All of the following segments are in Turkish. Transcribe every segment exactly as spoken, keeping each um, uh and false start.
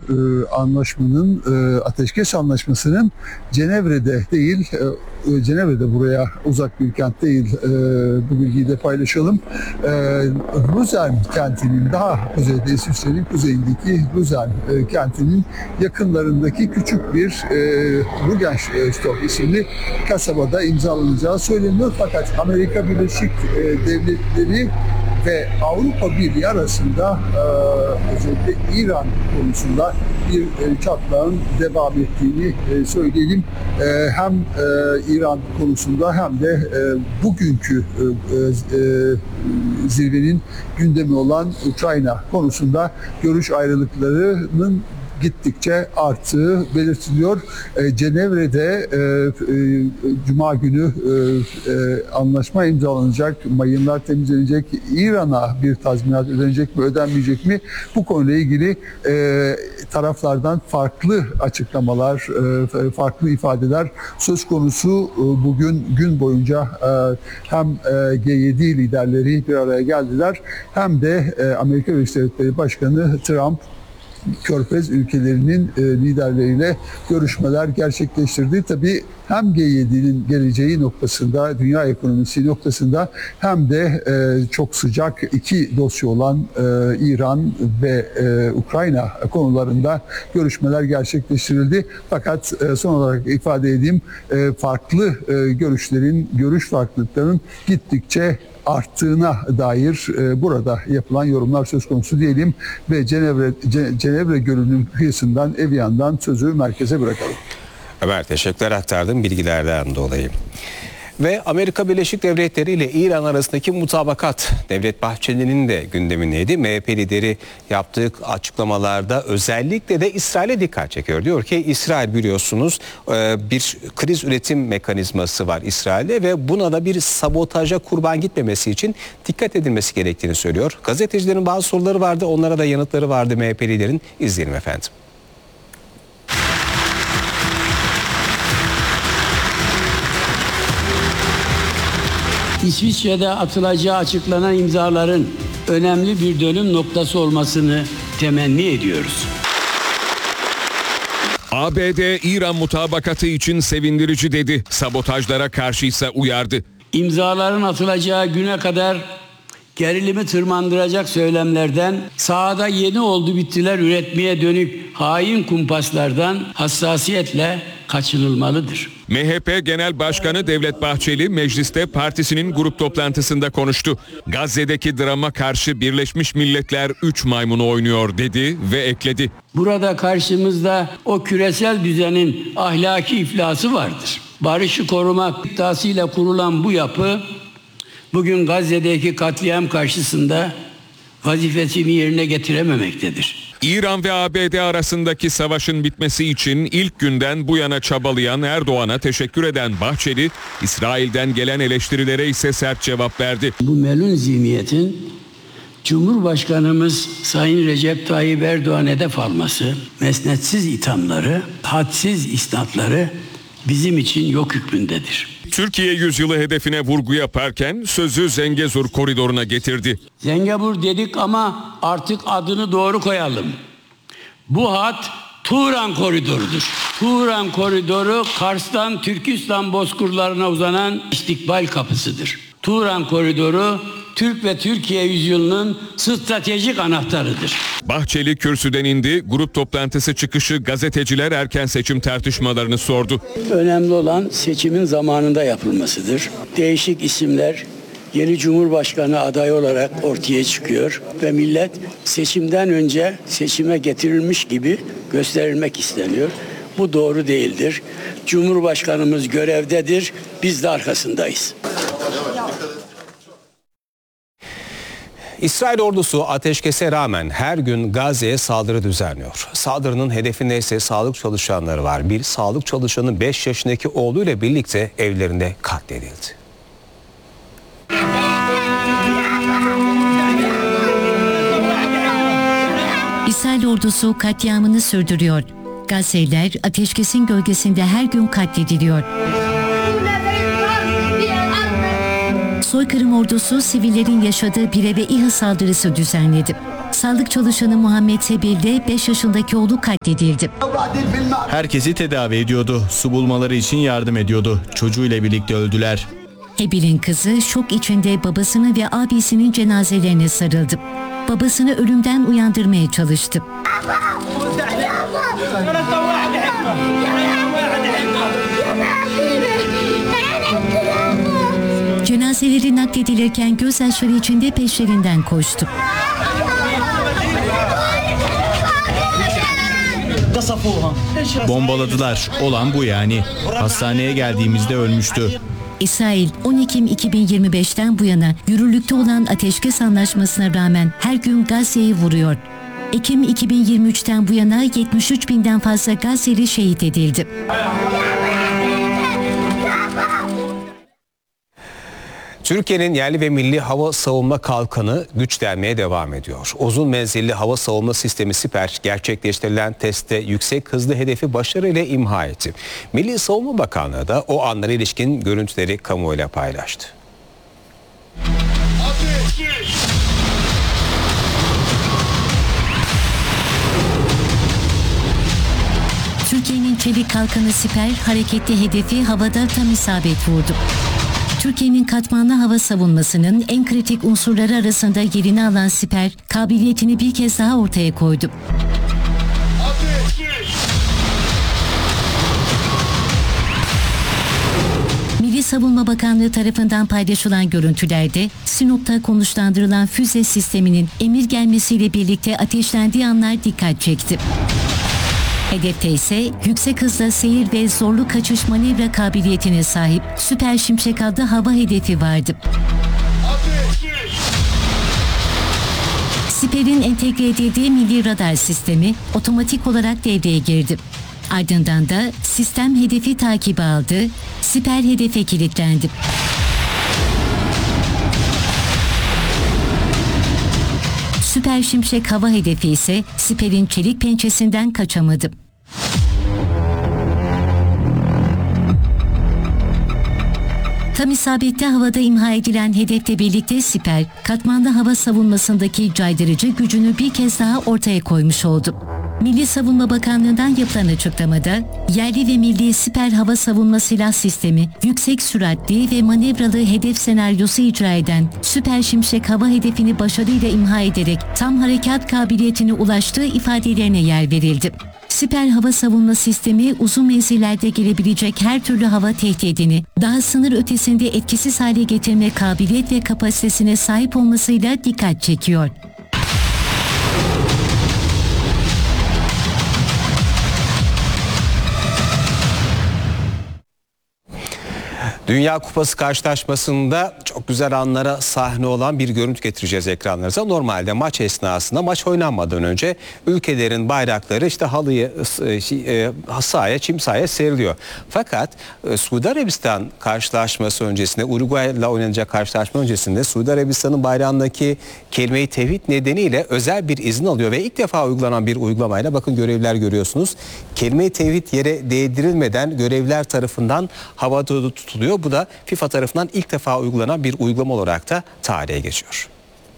anlaşmanın, ateşkes anlaşmasının Cenevre'de değil, Cenevre'de buraya uzak bir kent değil, bu bilgiyi de paylaşalım. Luzern kentinin daha kuzeyde, İsviçre'nin kuzeyindeki Luzern kentinin yakınlarındaki küçük bir Rugenstock isimli kasabada imzalanacağı söyleniyor. Fakat Amerika Birleşik Devletleri ve Avrupa Birliği arasında özellikle İran konusunda bir çatlağın devam ettiğini söyleyelim. Hem İran konusunda hem de bugünkü zirvenin gündemi olan Ukrayna konusunda görüş ayrılıklarının gittikçe arttığı belirtiliyor. E, Cenevre'de e, e, Cuma günü e, e, anlaşma imzalanacak, mayınlar temizlenecek, İran'a bir tazminat ödenecek mi, ödenmeyecek mi? Bu konuyla ilgili e, taraflardan farklı açıklamalar, e, farklı ifadeler söz konusu. E, bugün gün boyunca e, hem e, G yedi liderleri bir araya geldiler, hem de e, Amerika Birleşik Devletleri Başkanı Trump Körfez ülkelerinin e, liderleriyle görüşmeler gerçekleştirdi. Tabii hem G yedi'nin geleceği noktasında, dünya ekonomisi noktasında, hem de e, çok sıcak iki dosya olan e, İran ve e, Ukrayna konularında görüşmeler gerçekleştirildi. Fakat e, son olarak ifade edeyim, e, farklı e, görüşlerin, görüş farklılıklarının gittikçe arttığına dair e, burada yapılan yorumlar söz konusu diyelim ve Cenevre, Ce, Cenevre Gölü'nün kıyısından, Evian'dan sözü merkeze bırakalım. Ömer, teşekkürler aktardığım bilgilerden dolayı. Ve Amerika Birleşik Devletleri ile İran arasındaki mutabakat Devlet Bahçeli'nin de gündemindeydi. M H P lideri yaptığı açıklamalarda özellikle de İsrail'e dikkat çekiyor. Diyor ki İsrail biliyorsunuz bir kriz üretim mekanizması var İsrail'de ve buna da bir sabotaja kurban gitmemesi için dikkat edilmesi gerektiğini söylüyor. Gazetecilerin bazı soruları vardı, onlara da yanıtları vardı M H P liderin. İzleyelim efendim. İsviçre'de atılacağı açıklanan imzaların önemli bir dönüm noktası olmasını temenni ediyoruz. A B D İran mutabakatı için sevindirici dedi. Sabotajlara karşıysa uyardı. İmzaların atılacağı güne kadar gerilimi tırmandıracak söylemlerden, sahada yeni oldu bittiler üretmeye dönük hain kumpaslardan hassasiyetle kaçınılmalıdır. M H P Genel Başkanı Devlet Bahçeli mecliste partisinin grup toplantısında konuştu. Gazze'deki drama karşı Birleşmiş Milletler üç maymunu oynuyor dedi ve ekledi. Burada karşımızda o küresel düzenin ahlaki iflası vardır. Barışı korumak iddiasıyla kurulan bu yapı bugün Gazze'deki katliam karşısında vazifesini yerine getirememektedir. İran ve A B D arasındaki savaşın bitmesi için ilk günden bu yana çabalayan Erdoğan'a teşekkür eden Bahçeli, İsrail'den gelen eleştirilere ise sert cevap verdi. Bu melun zihniyetin Cumhurbaşkanımız Sayın Recep Tayyip Erdoğan hedef alması, mesnetsiz ithamları, hadsiz isnatları bizim için yok hükmündedir. Türkiye yüzyılı hedefine vurgu yaparken sözü Zengezur koridoruna getirdi. Zengezur dedik ama artık adını doğru koyalım. Bu hat Turan koridorudur. Turan koridoru Kars'tan Türkistan bozkırlarına uzanan istikbal kapısıdır. Turan koridoru Türk ve Türkiye yüzyılının stratejik anahtarıdır. Bahçeli kürsüden indi, grup toplantısı çıkışı gazeteciler erken seçim tartışmalarını sordu. Önemli olan seçimin zamanında yapılmasıdır. Değişik isimler yeni Cumhurbaşkanı adayı olarak ortaya çıkıyor ve millet seçimden önce seçime getirilmiş gibi gösterilmek isteniyor. Bu doğru değildir. Cumhurbaşkanımız görevdedir, biz de arkasındayız. İsrail ordusu ateşkese rağmen her gün Gazze'ye saldırı düzenliyor. Saldırının hedefinde ise sağlık çalışanları var. Bir sağlık çalışanı beş yaşındaki oğluyla birlikte evlerinde katledildi. İsrail ordusu katliamını sürdürüyor. Gazze'liler ateşkesin gölgesinde her gün katlediliyor. Soykırım ordusu sivillerin yaşadığı bir eve İHA saldırısı düzenledi. Sağlık çalışanı Muhammed Sebil'de beş yaşındaki oğlu katledildi. Herkesi tedavi ediyordu. Su bulmaları için yardım ediyordu. Çocuğuyla birlikte öldüler. Hebil'in kızı şok içinde babasının ve abisinin cenazelerine sarıldı. Babasını ölümden uyandırmaya çalıştı. Cenazeleri nakledilirken gözyaşları içinde peşlerinden koştu. Bombaladılar. Olan bu yani. Hastaneye geldiğimizde ölmüştü. İsrail on Ekim iki bin yirmi beşten bu yana yürürlükte olan ateşkes anlaşmasına rağmen her gün Gazze'yi vuruyor. Ekim iki bin yirmi üçten bu yana yetmiş üç binden fazla Gazze'li şehit edildi. Türkiye'nin yerli ve milli hava savunma kalkanı güçlenmeye devam ediyor. Uzun menzilli hava savunma sistemi Siper gerçekleştirilen testte yüksek hızlı hedefi başarıyla imha etti. Milli Savunma Bakanlığı da o anlara ilişkin görüntüleri kamuoyuyla paylaştı. Türkiye'nin çelik kalkanı Siper hareketli hedefi havada tam isabet vurdu. Türkiye'nin katmanlı hava savunmasının en kritik unsurları arasında yerini alan Siper, kabiliyetini bir kez daha ortaya koydu. Milli Savunma Bakanlığı tarafından paylaşılan görüntülerde Sinop'ta konuşlandırılan füze sisteminin emir gelmesiyle birlikte ateşlendiği anlar dikkat çekti. Hedefte ise yüksek hızla seyir ve zorlu kaçış manevra kabiliyetine sahip Süper Şimşek adlı hava hedefi vardı. Siper'in entegre edildiği milli radar sistemi otomatik olarak devreye girdi. Ardından da sistem hedefi takibi aldı, Siper hedefe kilitlendi. Süper Şimşek hava hedefi ise Siper'in çelik pençesinden kaçamadı. Tam isabetli havada imha edilen hedefle birlikte Siper, katmanlı hava savunmasındaki caydırıcı gücünü bir kez daha ortaya koymuş oldu. Milli Savunma Bakanlığı'ndan yapılan açıklamada, yerli ve milli Siper hava savunma silah sistemi, yüksek süratli ve manevralı hedef senaryosu icra eden Süper Şimşek hava hedefini başarıyla imha ederek tam harekat kabiliyetine ulaştığı ifadelerine yer verildi. Siper hava savunma sistemi uzun menzillerde gelebilecek her türlü hava tehdidini daha sınır ötesinde etkisiz hale getirme kabiliyet ve kapasitesine sahip olmasıyla dikkat çekiyor. Dünya Kupası karşılaşmasında çok güzel anlara sahne olan bir görüntü getireceğiz ekranlarınıza. Normalde maç esnasında maç oynanmadan önce ülkelerin bayrakları işte halıyı e, sahaya, çim sahaya seriliyor. Fakat e, Suudi Arabistan karşılaşması öncesinde, Uruguay'la oynanacak karşılaşma öncesinde Suudi Arabistan'ın bayrağındaki kelime-i tevhid nedeniyle özel bir izin alıyor ve ilk defa uygulanan bir uygulamayla bakın görevliler görüyorsunuz. Kelime-i tevhid yere değdirilmeden görevliler tarafından havada tutuluyor. Bu da FIFA tarafından ilk defa uygulanan bir uygulama olarak da tarihe geçiyor.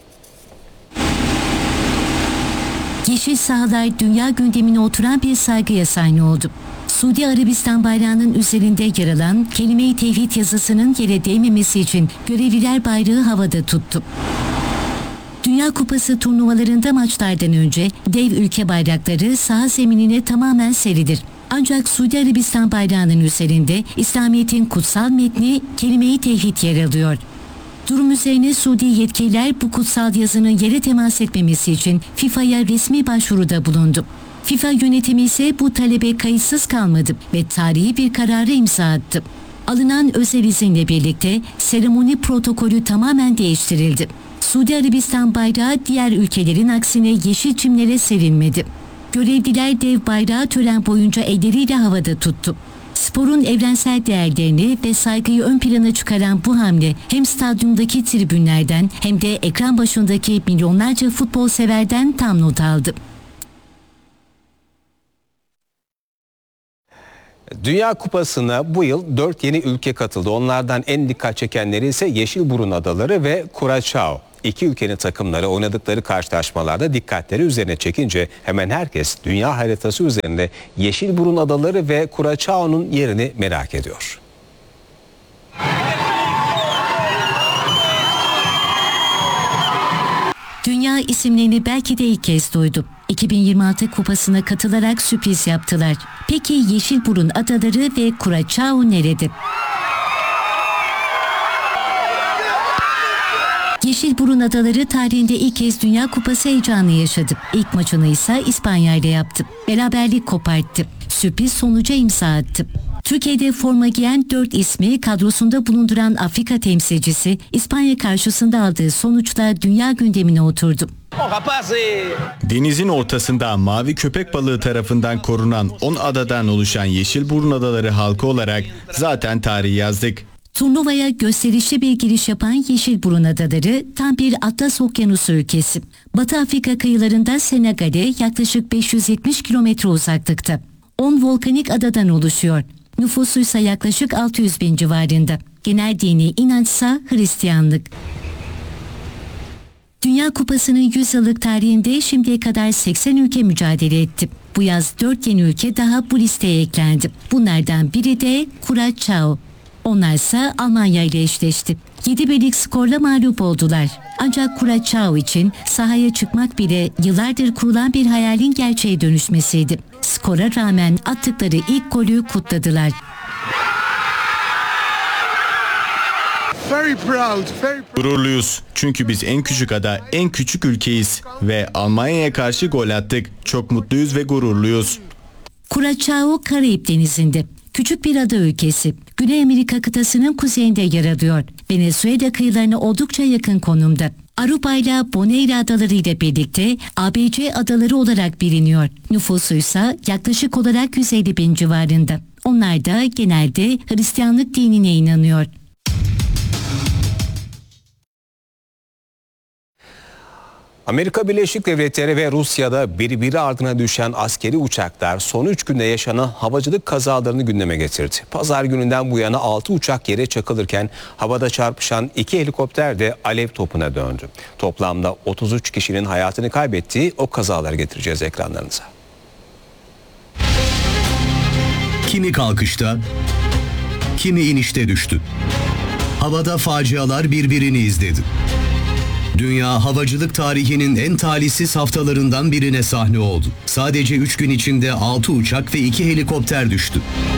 Yeşil sahalar dünya gündemine oturan bir saygıya sahne oldu. Suudi Arabistan bayrağının üzerinde yer alan kelime-i tevhid yazısının yere değmemesi için görevliler bayrağı havada tuttu. Dünya Kupası turnuvalarında maçlardan önce dev ülke bayrakları saha zeminine tamamen serilir. Ancak Suudi Arabistan bayrağının üzerinde İslamiyet'in kutsal metni kelime-i tevhid yer alıyor. Durum üzerine Suudi yetkililer bu kutsal yazının yere temas etmemesi için FIFA'ya resmi başvuruda bulundu. FIFA yönetimi ise bu talebe kayıtsız kalmadı ve tarihi bir kararı imza attı. Alınan özel izinle birlikte seremoni protokolü tamamen değiştirildi. Suudi Arabistan bayrağı diğer ülkelerin aksine yeşil çimlere serilmedi. Görevliler dev bayrağı tören boyunca elleriyle havada tuttu. Sporun evrensel değerlerini ve saygıyı ön plana çıkaran bu hamle hem stadyumdaki tribünlerden hem de ekran başındaki milyonlarca futbol severden tam not aldı. Dünya Kupası'na bu yıl dört yeni ülke katıldı. Onlardan en dikkat çekenleri ise Yeşilburun Adaları ve Curaçao. İki ülkenin takımları oynadıkları karşılaşmalarda dikkatleri üzerine çekince hemen herkes dünya haritası üzerinde Yeşilburun Adaları ve Curaçao'nun yerini merak ediyor. Dünya isimlerini belki de ilk kez duydu. iki bin yirmi altı kupasına katılarak sürpriz yaptılar. Peki Yeşilburun Adaları ve Curaçao nerede? Yeşilburun Adaları tarihinde ilk kez Dünya Kupası heyecanı yaşadı. İlk maçını ise İspanya ile yaptı. Beraberlik koparttı. Sürpriz sonuca imza attı. Türkiye'de forma giyen dört ismi kadrosunda bulunduran Afrika temsilcisi İspanya karşısında aldığı sonuçla dünya gündemine oturdu. Denizin ortasında mavi köpek balığı tarafından korunan on adadan oluşan Yeşilburun Adaları halkı olarak zaten tarih yazdık. Turnuvaya gösterişli bir giriş yapan Yeşilburun Adaları tam bir Atlas Okyanusu ülkesi. Batı Afrika kıyılarında Senegal'e yaklaşık beş yüz yetmiş kilometre uzaklıkta. on volkanik adadan oluşuyor. Nüfusu ise yaklaşık altı yüz bin civarında. Genel dini inançsa Hristiyanlık. Dünya Kupası'nın yüz yıllık tarihinde şimdiye kadar seksen ülke mücadele etti. Bu yaz dört yeni ülke daha bu listeye eklendi. Bunlardan biri de Curaçao. Onlar ise Almanya ile eşleşti. yedi birlik skorla mağlup oldular. Ancak Curaçao için sahaya çıkmak bile yıllardır kurulan bir hayalin gerçeğe dönüşmesiydi. Skora rağmen attıkları ilk golü kutladılar. Very proud, very proud. Gururluyuz. Çünkü biz en küçük ada, en küçük ülkeyiz. Ve Almanya'ya karşı gol attık. Çok mutluyuz ve gururluyuz. Curaçao Karayip Denizi'nde. Küçük bir ada ülkesi. Güney Amerika kıtasının kuzeyinde yer alıyor. Venezuela kıyılarına oldukça yakın konumda. Aruba ile Bonaire adaları ile birlikte A B C adaları olarak biliniyor. Nüfusu ise yaklaşık olarak yüz elli bin civarında. Onlar da genelde Hristiyanlık dinine inanıyor. Amerika Birleşik Devletleri ve Rusya'da birbiri ardına düşen askeri uçaklar son üç günde yaşanan havacılık kazalarını gündeme getirdi. Pazar gününden bu yana altı uçak yere çakılırken havada çarpışan iki helikopter de alev topuna döndü. Toplamda otuz üç kişinin hayatını kaybettiği o kazaları getireceğiz ekranlarınıza. Kimi kalkışta, kimi inişte düştü. Havada facialar birbirini izledi. Dünya havacılık tarihinin en talihsiz haftalarından birine sahne oldu. Sadece üç gün içinde altı uçak ve iki helikopter düştü.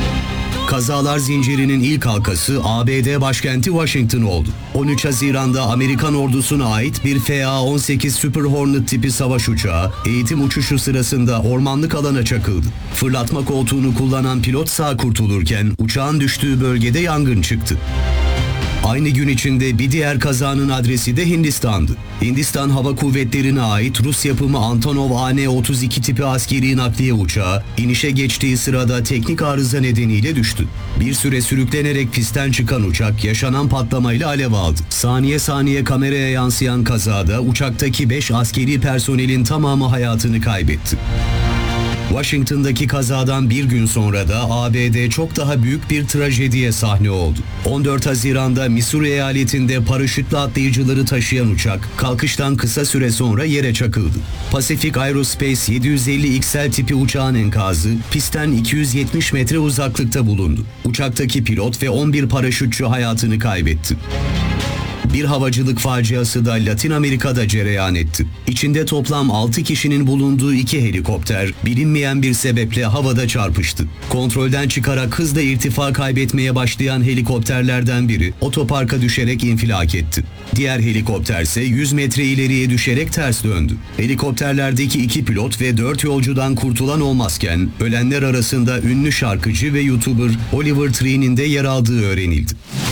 Kazalar zincirinin ilk halkası A B D başkenti Washington oldu. on üç Haziran'da Amerikan ordusuna ait bir F A on sekiz Super Hornet tipi savaş uçağı eğitim uçuşu sırasında ormanlık alana çakıldı. Fırlatma koltuğunu kullanan pilot sağ kurtulurken uçağın düştüğü bölgede yangın çıktı. Aynı gün içinde bir diğer kazanın adresi de Hindistan'dı. Hindistan Hava Kuvvetleri'ne ait Rus yapımı Antonov A N otuz iki tipi askeri nakliye uçağı inişe geçtiği sırada teknik arıza nedeniyle düştü. Bir süre sürüklenerek pistten çıkan uçak yaşanan patlamayla alev aldı. Saniye saniye kameraya yansıyan kazada uçaktaki beş askeri personelin tamamı hayatını kaybetti. Washington'daki kazadan bir gün sonra da A B D çok daha büyük bir trajediye sahne oldu. on dört Haziran'da Missouri eyaletinde paraşütle atlayıcıları taşıyan uçak kalkıştan kısa süre sonra yere çakıldı. Pacific Aerospace yedi yüz elli X L tipi uçağın enkazı pistten iki yüz yetmiş metre uzaklıkta bulundu. Uçaktaki pilot ve on bir paraşütçü hayatını kaybetti. Bir havacılık faciası da Latin Amerika'da cereyan etti. İçinde toplam altı kişinin bulunduğu iki helikopter bilinmeyen bir sebeple havada çarpıştı. Kontrolden çıkarak hızla irtifa kaybetmeye başlayan helikopterlerden biri otoparka düşerek infilak etti. Diğer helikopter ise yüz metre ileriye düşerek ters döndü. Helikopterlerdeki iki pilot ve dört yolcudan kurtulan olmazken ölenler arasında ünlü şarkıcı ve YouTuber Oliver Tree'nin de yer aldığı öğrenildi.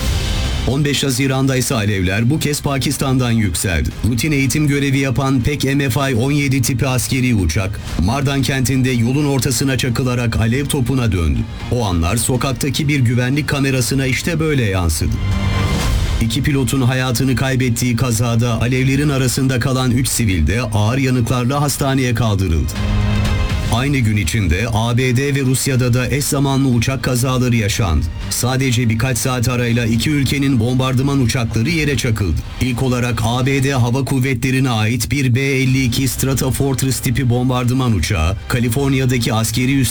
on beş Haziran'da ise alevler bu kez Pakistan'dan yükseldi. Rutin eğitim görevi yapan P E C M F I on yedi tipi askeri uçak, Mardan kentinde yolun ortasına çakılarak alev topuna döndü. O anlar sokaktaki bir güvenlik kamerasına işte böyle yansıdı. İki pilotun hayatını kaybettiği kazada alevlerin arasında kalan üç sivil de ağır yanıklarla hastaneye kaldırıldı. Aynı gün içinde A B D ve Rusya'da da eş zamanlı uçak kazaları yaşandı. Sadece birkaç saat arayla iki ülkenin bombardıman uçakları yere çakıldı. İlk olarak A B D Hava Kuvvetleri'ne ait bir B elli iki Stratofortress tipi bombardıman uçağı, Kaliforniya'daki askeri üs